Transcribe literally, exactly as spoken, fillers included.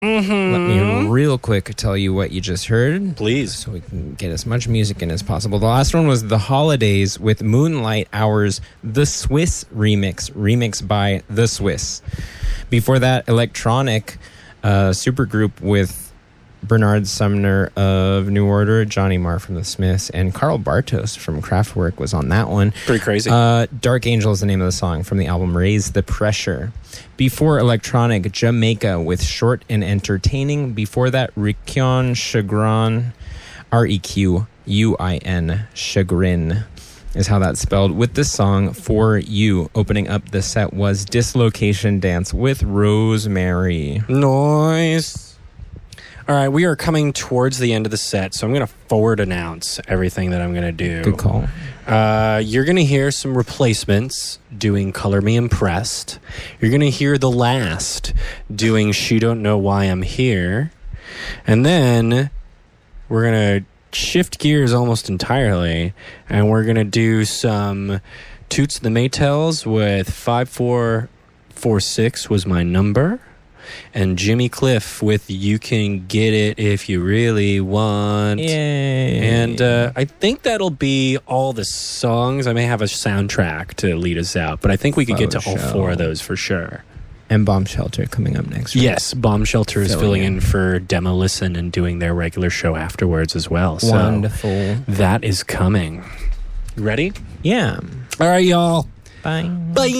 Mm-hmm. Let me real quick tell you what you just heard. Please. So we can get as much music in as possible. The last one was The Holidays with Moonlight Hours, The Swiss remix, remix by The Swiss. Before that, Electronic uh, supergroup with Bernard Sumner of New Order, Johnny Marr from The Smiths, and Carl Bartos from Kraftwerk was on that one. Pretty crazy. Uh, Dark Angel is the name of the song from the album Raise the Pressure. Before Electronic, Jamaica with Short and Entertaining. Before that, Requin Chagrin, R E Q U I N, Chagrin is how that's spelled, with the song For You. Opening up the set was Dislocation Dance with Rosemary. Noise. All right, we are coming towards the end of the set, so I'm going to forward announce everything that I'm going to do. Good call. Uh, you're going to hear some replacements doing Color Me Impressed. You're going to hear The Last doing She Don't Know Why I'm Here. And then we're going to shift gears almost entirely, and we're going to do some Toots the Maytals with five four four six was my number. And Jimmy Cliff with You Can Get It If You Really Want. Yay. And uh, I think that'll be all the songs. I may have a soundtrack to lead us out, but I think we could get to all four of those for sure. And Bomb Shelter coming up next. Right? Yes, Bomb Shelter is Filling filling in. in for Demo Listen and doing their regular show afterwards as well. So Wonderful. that is coming. Ready? Yeah. All right, y'all. Bye. Bye.